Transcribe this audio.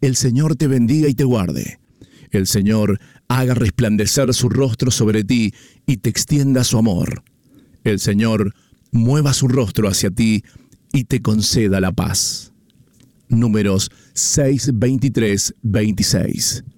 El Señor te bendiga y te guarde. El Señor haga resplandecer su rostro sobre ti y te extienda su amor. El Señor mueva su rostro hacia ti y te conceda la paz. Números 6, 23, 26.